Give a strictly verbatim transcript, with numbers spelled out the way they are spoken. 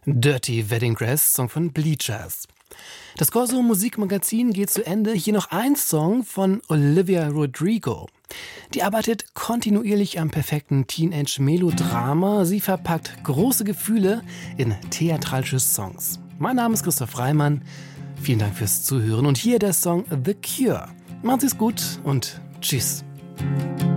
Dirty Wedding Dress, Song von Bleachers. Das Corso Musikmagazin geht zu Ende. Hier noch ein Song von Olivia Rodrigo. Die arbeitet kontinuierlich am perfekten Teenage-Melodrama. Sie verpackt große Gefühle in theatralische Songs. Mein Name ist Christoph Reimann. Vielen Dank fürs Zuhören. Und hier der Song The Cure. Machen Sie es gut und tschüss.